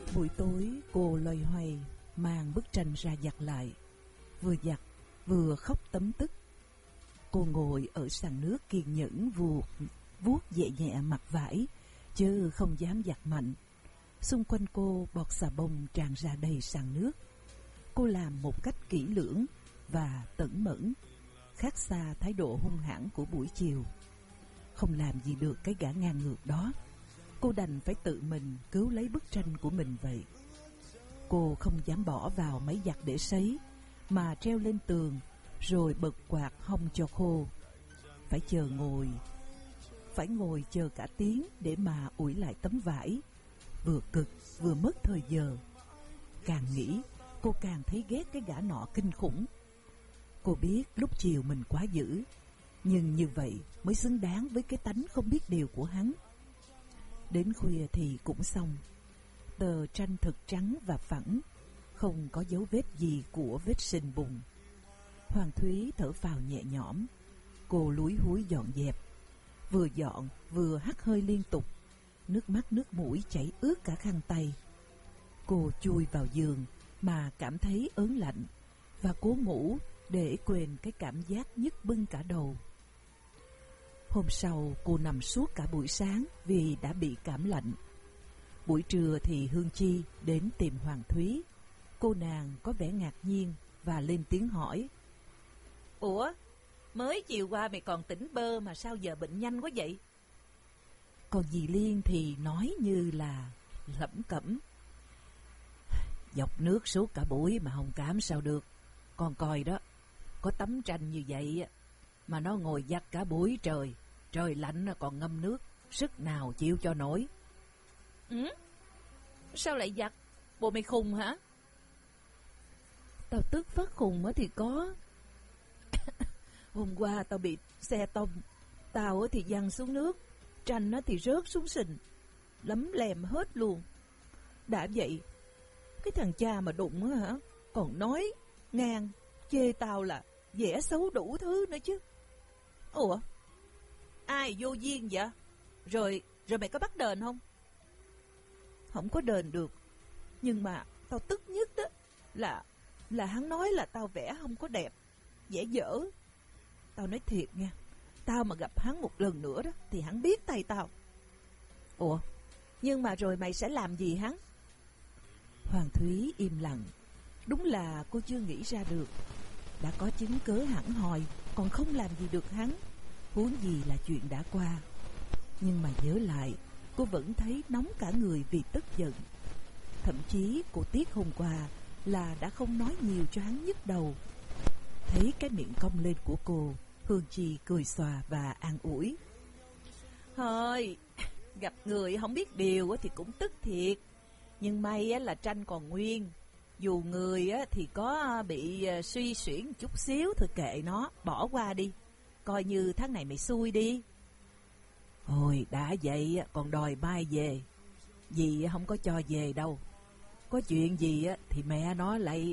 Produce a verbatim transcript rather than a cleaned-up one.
Buổi tối cô loay hoay mang bức tranh ra giặt lại, vừa giặt vừa khóc tấm tức. Cô ngồi ở sàn nước kiên nhẫn vuốt vuốt nhẹ nhẹ mặt vải, chứ không dám giặt mạnh. Xung quanh cô bọt xà bông tràn ra đầy sàn nước. Cô làm một cách kỹ lưỡng và tẩn mẫn, khác xa thái độ hung hãn của buổi chiều. Không làm gì được cái gã ngang ngược đó, cô đành phải tự mình cứu lấy bức tranh của mình vậy. Cô không dám bỏ vào máy giặt để sấy, mà treo lên tường rồi bật quạt hong cho khô. Phải chờ ngồi Phải ngồi chờ cả tiếng để mà ủi lại tấm vải, vừa cực vừa mất thời giờ. Càng nghĩ cô càng thấy ghét cái gã nọ kinh khủng. Cô biết lúc chiều mình quá dữ, nhưng như vậy mới xứng đáng với cái tánh không biết điều của hắn. Đến khuya thì cũng xong. Tờ tranh thật trắng và phẳng, không có dấu vết gì của vết sình bùn. Hoàng Thúy thở phào nhẹ nhõm. Cô lúi húi dọn dẹp, vừa dọn vừa hắt hơi liên tục, nước mắt nước mũi chảy ướt cả khăn tay. Cô chui vào giường mà cảm thấy ớn lạnh, và cố ngủ để quên cái cảm giác nhức bưng cả đầu. Hôm sau cô nằm suốt cả buổi sáng vì đã bị cảm lạnh. Buổi trưa thì Hương Chi đến tìm Hoàng Thúy. Cô nàng có vẻ ngạc nhiên và lên tiếng hỏi: Ủa, mới chiều qua mày còn tỉnh bơ mà sao giờ bệnh nhanh quá vậy? Còn dì Liên thì nói như là lẩm cẩm: Dọc nước suốt cả buổi mà không cảm sao được. Con coi đó, có tấm tranh như vậy mà nó ngồi giặt cả buổi trời. Trời lạnh còn ngâm nước, sức nào chịu cho nổi. Ừ? Sao lại giặt? Bộ mày khùng hả? Tao tức phát khùng thì có. Hôm qua tao bị xe tông, tao thì văng xuống nước, tranh thì rớt xuống sình, lấm lem hết luôn. Đã vậy, cái thằng cha mà đụng hả, còn nói ngang chê tao là vẽ xấu đủ thứ nữa chứ. Ủa, ai vô duyên vậy? Rồi rồi mày có bắt đền không? Không có đền được, nhưng mà tao tức nhất đó là là hắn nói là tao vẽ không có đẹp, vẽ dở. Tao nói thiệt nha, tao mà gặp hắn một lần nữa đó thì hắn biết tay tao. Ủa, nhưng mà rồi mày sẽ làm gì hắn? Hoàng Thúy im lặng. Đúng là cô chưa nghĩ ra được. Đã có chứng cớ hẳn hoi, còn không làm gì được hắn, huống gì là chuyện đã qua. Nhưng mà nhớ lại, cô vẫn thấy nóng cả người vì tức giận. Thậm chí cô tiếc hôm qua là đã không nói nhiều cho hắn nhức đầu. Thấy cái miệng cong lên của cô, Hương Chi cười xòa và an ủi: Thôi, gặp người không biết điều thì cũng tức thiệt. Nhưng may là tranh còn nguyên. Dù người thì có bị suy xuyển chút xíu thôi kệ nó, bỏ qua đi. Coi như tháng này mày xui đi. Ôi đã vậy còn đòi mai về. Dì không có cho về đâu. Có chuyện gì thì mẹ nó lại